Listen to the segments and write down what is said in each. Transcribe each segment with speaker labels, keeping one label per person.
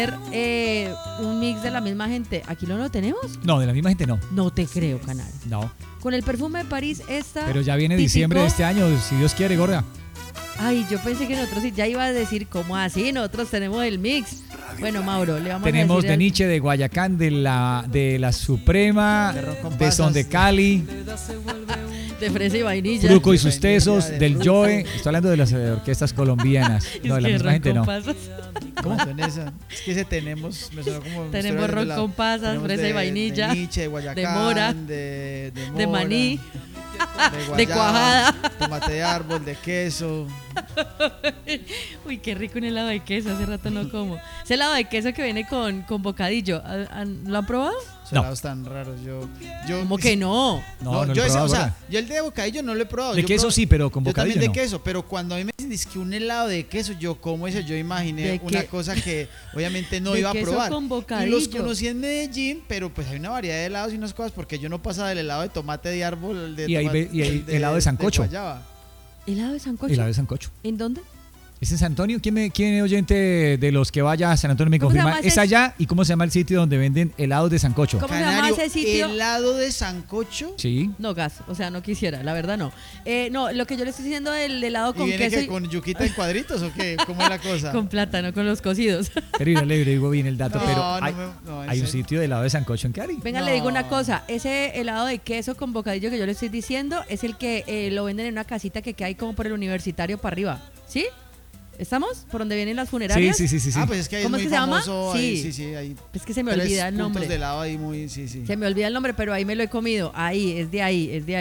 Speaker 1: un mix de la misma gente. ¿Aquí no lo tenemos?
Speaker 2: No, de la misma gente no.
Speaker 1: No te creo, canal.
Speaker 2: No.
Speaker 1: Con el perfume de París esta.
Speaker 2: Pero ya viene
Speaker 1: típico...
Speaker 2: diciembre de este año, si Dios quiere, gorda.
Speaker 1: Ay, yo pensé que nosotros ya iba a decir, ¿cómo así? Nosotros tenemos el mix. Bueno, Mauro, le vamos
Speaker 2: Tenemos
Speaker 1: a decir
Speaker 2: de Nietzsche, de Guayacán, de la Suprema, de Son de Cali,
Speaker 1: de fresa y vainilla.
Speaker 2: Fruco y sus tesos, del Joe. Estoy hablando de las orquestas colombianas. No, de la misma gente no.
Speaker 3: ¿Cómo? Es que ese tenemos, me sonó como...
Speaker 1: Tenemos ron con pasas, fresa y vainilla.
Speaker 3: De Nietzsche, de Guayacán,
Speaker 1: de mora,
Speaker 3: mora,
Speaker 1: de maní.
Speaker 3: De guayaba,
Speaker 1: de cuajada,
Speaker 3: tomate de árbol, de queso.
Speaker 1: Uy, qué rico un helado de queso, hace rato no como. Ese helado de queso que viene con bocadillo, ¿lo han probado?
Speaker 3: Esos helados tan raros, yo
Speaker 1: ¿Cómo que no?
Speaker 2: No,
Speaker 3: yo ese, o sea, yo el de bocadillo no lo he probado.
Speaker 2: De queso sí, pero con bocadillo
Speaker 3: yo también
Speaker 2: no.
Speaker 3: de queso, pero cuando a mí me dicen que un helado de queso, yo como ese, yo imaginé una cosa que obviamente no iba a probar.
Speaker 1: Con bocadillo.
Speaker 3: Y los conocí en Medellín, pero pues hay una variedad de helados y unas cosas, porque yo no pasaba del helado de tomate de árbol,
Speaker 2: y hay helado de sancocho.
Speaker 1: ¿Helado de sancocho?
Speaker 2: Helado de sancocho.
Speaker 1: ¿En dónde?
Speaker 2: ¿Es en San Antonio? ¿Quién oyente de los que vaya a San Antonio me confirma? ¿Es allá? ¿Y cómo se llama el sitio donde venden helados de sancocho?
Speaker 1: ¿Cómo se llama ese sitio?
Speaker 3: ¿Helado de sancocho?
Speaker 2: Sí.
Speaker 1: No, gas, o sea, no quisiera, la verdad no. No, lo que yo le estoy diciendo del helado con
Speaker 3: ¿Y viene
Speaker 1: queso.
Speaker 3: ¿Con yuquita en cuadritos o qué? ¿Cómo es la cosa?
Speaker 1: Con plátano, con los cocidos.
Speaker 2: Pero le digo bien el dato,
Speaker 3: No,
Speaker 2: pero hay un sitio de helado de sancocho en Cali.
Speaker 1: Venga, le digo una cosa, ese helado de queso con bocadillo que yo le estoy diciendo es el que lo venden en una casita que hay como por el Universitario para arriba, ¿sí? ¿Estamos? ¿Por donde vienen las funerarias?
Speaker 2: Sí.
Speaker 3: Ah, pues es que ahí
Speaker 1: ¿Cómo
Speaker 3: es
Speaker 1: es
Speaker 3: muy
Speaker 1: que se llama?
Speaker 3: famoso.
Speaker 1: Sí.
Speaker 3: Ahí, sí, ahí.
Speaker 1: Es que se me olvida el nombre.
Speaker 3: De helado ahí muy, sí.
Speaker 1: Se me olvida el nombre, pero ahí me lo he comido. Ahí, es de ahí. Es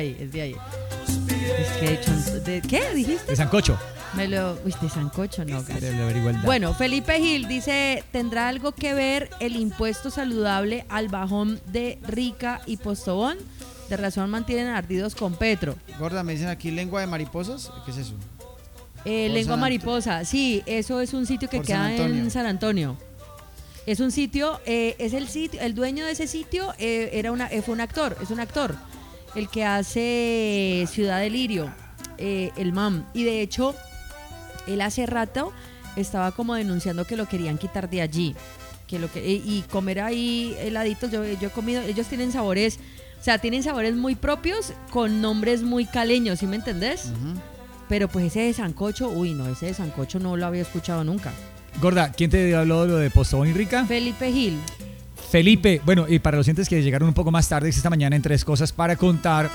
Speaker 1: que he hecho... ¿Qué dijiste?
Speaker 2: De sancocho.
Speaker 1: De sancocho, no.
Speaker 2: Bueno,
Speaker 1: Felipe Gil dice, ¿tendrá algo que ver el impuesto saludable al bajón de Rica y Postobón? De razón mantienen ardidos con Petro.
Speaker 3: Gorda, me dicen aquí lengua de mariposas. ¿Qué es eso?
Speaker 1: Lengua mariposa, sí, eso es un sitio que queda en San Antonio. Es un sitio, es el sitio, el dueño de ese sitio fue un actor, es un actor, el que hace Ciudad Delirio, el MAM. Y de hecho, él hace rato estaba como denunciando que lo querían quitar de allí, y comer ahí heladitos. Yo he comido, ellos tienen sabores, o sea, tienen sabores muy propios con nombres muy caleños, ¿sí me entendés? Uh-huh. Pero pues ese de sancocho, ese de sancocho no lo había escuchado nunca.
Speaker 2: Gorda, ¿quién te habló de lo de Postobón y Rica?
Speaker 1: Felipe Gil.
Speaker 2: Felipe, bueno, y para los oyentes que llegaron un poco más tarde esta mañana en Tres Cosas para Contar,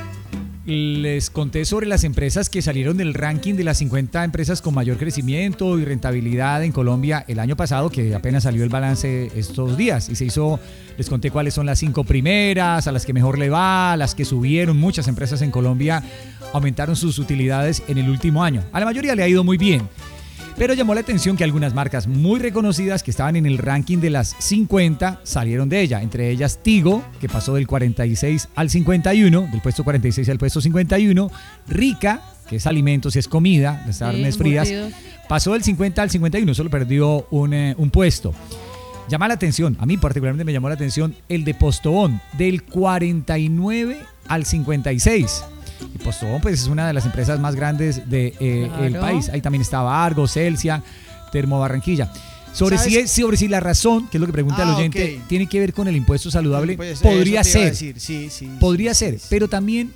Speaker 2: les conté sobre las empresas que salieron del ranking de las 50 empresas con mayor crecimiento y rentabilidad en Colombia el año pasado, que apenas salió el balance estos días. Y les conté cuáles son las 5 primeras, a las que mejor le va, a las que subieron. Muchas empresas en Colombia aumentaron sus utilidades en el último año. A la mayoría le ha ido muy bien. Pero llamó la atención que algunas marcas muy reconocidas que estaban en el ranking de las 50 salieron de ella. Entre ellas Tigo, que pasó del 46 al 51, del puesto 46 al puesto 51. Rica, que es alimentos y es comida, las carnes frías, pasó del 50 al 51, solo perdió un puesto. Llama la atención, a mí particularmente me llamó la atención el de Postobón, del 49 al 56. Y Postobón pues es una de las empresas más grandes del país. Ahí también estaba Argo, Celsia, Termo Barranquilla. Sobre si la razón, que es lo que pregunta el oyente, tiene que ver con el impuesto saludable, pues podría ser. Podría ser, pero también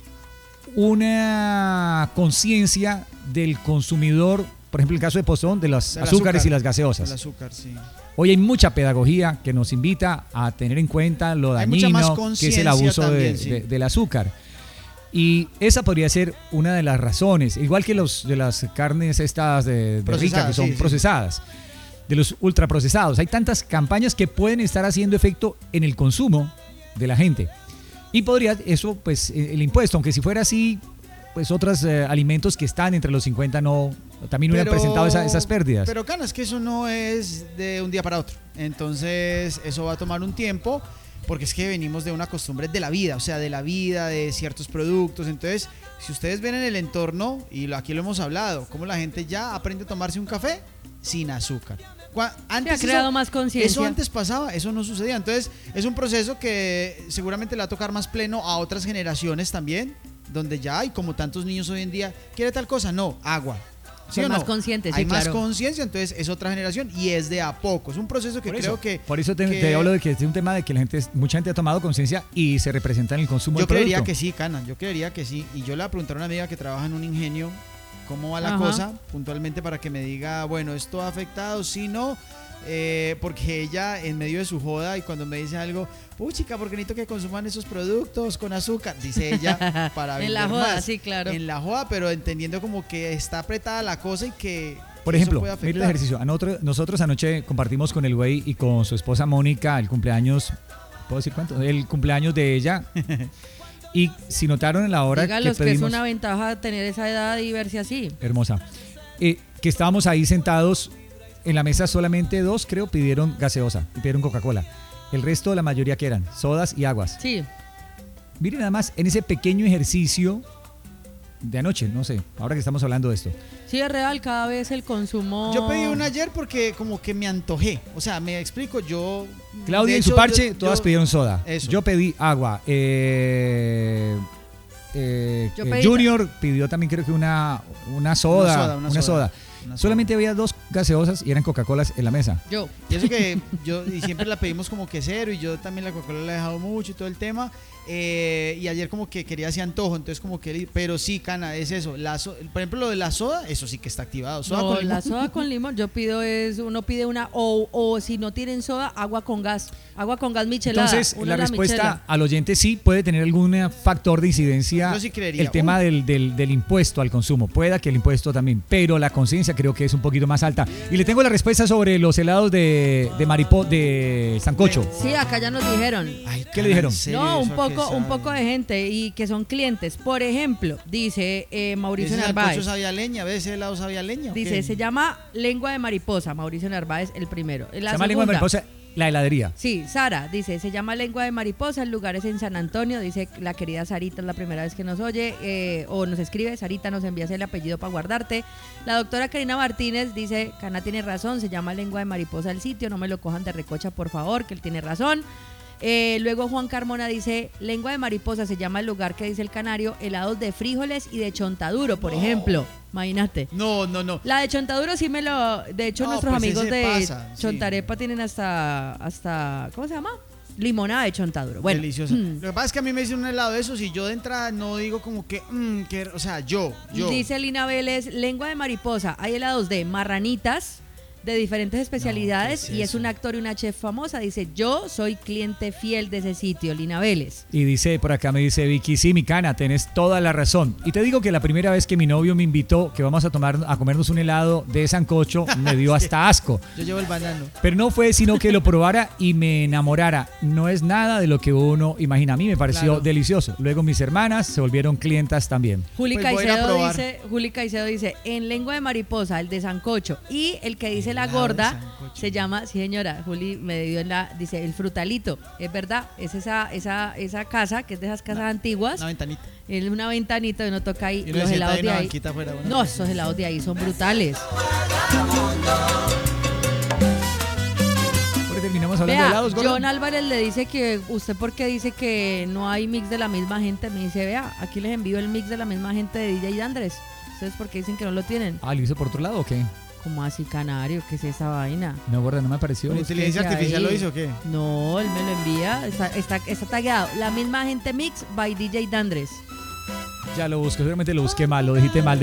Speaker 2: una conciencia del consumidor, por ejemplo, el caso de Postobón, de los azúcares y las gaseosas.
Speaker 3: El azúcar, sí.
Speaker 2: Hoy hay mucha pedagogía que nos invita a tener en cuenta lo dañino que es el abuso también, del azúcar. Y esa podría ser una de las razones, igual que de las carnes estas de Rica, que son procesadas, de los ultraprocesados. Hay tantas campañas que pueden estar haciendo efecto en el consumo de la gente. Y podría eso, pues, el impuesto, aunque si fuera así, pues otros alimentos que están entre los 50 también hubieran presentado esas pérdidas.
Speaker 3: Pero, Cana, es que eso no es de un día para otro. Entonces, eso va a tomar un tiempo. Porque es que venimos de una costumbre de la vida, o sea, de la vida, de ciertos productos. Entonces, si ustedes ven en el entorno, y aquí lo hemos hablado, cómo la gente ya aprende a tomarse un café sin azúcar. Antes
Speaker 1: ha creado más conciencia.
Speaker 3: Eso antes pasaba, eso no sucedía. Entonces, es un proceso que seguramente le va a tocar más pleno a otras generaciones también, donde ya hay como tantos niños hoy en día, ¿quiere tal cosa? No, agua. ¿Sí o no?
Speaker 1: Más conscientes, sí,
Speaker 3: hay
Speaker 1: claro.
Speaker 3: más conciencia, entonces es otra generación y es de a poco. Es un proceso que creo que...
Speaker 2: Por eso te hablo de que es un tema de que mucha gente ha tomado conciencia y se representa en el consumo del producto.
Speaker 3: Yo creería que sí, Cana, yo creería que sí. Y yo le voy a preguntar a una amiga que trabaja en un ingenio cómo va la cosa, puntualmente, para que me diga, bueno, ¿esto ha afectado? Sí, no. Porque ella, en medio de su joda, y cuando me dice algo, chica, porque necesito que consuman esos productos con azúcar, dice ella, para vender
Speaker 1: en la joda,
Speaker 3: más.
Speaker 1: sí, claro.
Speaker 3: En la joda, pero entendiendo como que está apretada la cosa y que...
Speaker 2: Por ejemplo, mire el ejercicio. Nosotros anoche compartimos con el güey y con su esposa Mónica el cumpleaños, ¿puedo decir cuánto? El cumpleaños de ella. Y si notaron en la hora
Speaker 1: Dígalos
Speaker 2: que pedimos...
Speaker 1: que es una ventaja tener esa edad y verse así.
Speaker 2: Hermosa. Que estábamos ahí sentados en la mesa, solamente 2, creo, pidieron gaseosa y pidieron Coca-Cola. El resto, la mayoría que eran sodas y aguas.
Speaker 1: Sí.
Speaker 2: Miren nada más en ese pequeño ejercicio de anoche, no sé, ahora que estamos hablando de esto.
Speaker 1: Sí, es real, cada vez el consumo...
Speaker 3: Yo pedí una ayer porque como que me antojé. O sea, me explico, yo...
Speaker 2: Claudia y su parche, todas pidieron soda.
Speaker 3: Eso.
Speaker 2: Yo pedí agua. Junior pidió también, creo que una soda. Una soda. Solamente había 2 gaseosas y eran Coca-Colas en la mesa.
Speaker 3: Y eso que y siempre la pedimos como que cero, y yo también la Coca-Cola la he dejado mucho y todo el tema. Y ayer como que quería ese antojo, entonces como que... Pero sí, Cana, es eso. Por ejemplo, lo de la soda, eso sí que está activado. Soda con limón.
Speaker 1: La soda con limón, uno pide una, o si no tienen soda, agua con gas. Agua con gas michelada.
Speaker 2: Entonces, la respuesta al oyente sí puede tener algún factor de incidencia.
Speaker 3: Yo sí creería.
Speaker 2: El tema del impuesto al consumo. Pueda que el impuesto también, pero la conciencia creo que es un poquito más alta. Y le tengo la respuesta sobre los helados de sancocho.
Speaker 1: Sí, acá ya nos dijeron.
Speaker 2: Ay, ¿qué le dijeron?
Speaker 1: No, un poco de gente y que son clientes. Por ejemplo, dice Mauricio Narváez.
Speaker 3: ¿Ese sabía leña? ¿Ves ese helado sabía leña?
Speaker 1: Dice, se llama lengua de mariposa. Mauricio Narváez, el primero.
Speaker 2: Se llama lengua de mariposa. La heladería.
Speaker 1: Sí, Sara dice, se llama Lengua de Mariposa, el lugar es en San Antonio, dice la querida Sarita, es la primera vez que nos oye, o nos escribe, Sarita, nos envías el apellido para guardarte. La doctora Karina Martínez dice, Cana tiene razón, se llama Lengua de Mariposa el sitio, no me lo cojan de recocha, por favor, que él tiene razón. Luego Juan Carmona dice, Lengua de Mariposa se llama el lugar que dice el canario, helados de frijoles y de chontaduro, por ejemplo. Imagínate.
Speaker 3: No.
Speaker 1: La de chontaduro sí de hecho nuestros pues amigos de Chontarepa tienen hasta, ¿cómo se llama? Limonada de chontaduro. Bueno.
Speaker 3: Deliciosa. Lo que pasa es que a mí me dicen un helado de esos y yo de entrada no digo como que, o sea, yo.
Speaker 1: Dice Lina Vélez, Lengua de Mariposa, hay helados de marranitas, de diferentes especialidades, y es un actor y una chef famosa. Dice, yo soy cliente fiel de ese sitio, Lina Vélez.
Speaker 2: Y dice, por acá me dice Vicky, sí, mi Cana, tenés toda la razón. Y te digo que la primera vez que mi novio me invitó, que vamos a comernos un helado de sancocho, me dio hasta asco.
Speaker 3: Yo llevo el banano.
Speaker 2: Pero no fue sino que lo probara y me enamorara. No es nada de lo que uno imagina. A mí me pareció delicioso. Luego mis hermanas se volvieron clientas también.
Speaker 1: Juli Caicedo dice, en Lengua de Mariposa, el de sancocho, y el que dice la gorda se llama, sí señora, Juli me dio dice el frutalito, es verdad, es esa casa que es de esas casas antiguas,
Speaker 3: una ventanita,
Speaker 1: es una ventanita y uno toca ahí,
Speaker 3: y
Speaker 1: los helados de ahí,
Speaker 3: afuera, bueno.
Speaker 1: No, esos helados de ahí son brutales.
Speaker 2: Terminamos hablando de helados, gorda.
Speaker 1: John Álvarez le dice que usted porque dice que no hay mix de la misma gente, me dice, vea, aquí les envío el mix de la misma gente de DJ Andrés. ¿Ustedes por qué dicen que no lo tienen?
Speaker 2: ¿Lo hizo por otro lado o qué?
Speaker 1: ¿Cómo así, canario? ¿Qué es esa vaina?
Speaker 2: No, gorda, no me pareció.
Speaker 3: ¿Con inteligencia artificial lo hizo o qué?
Speaker 1: No, él me lo envía. Está tagueado. La misma gente mix by DJ Dandres.
Speaker 2: Ya lo busco, seguramente lo busqué mal, lo dijiste mal.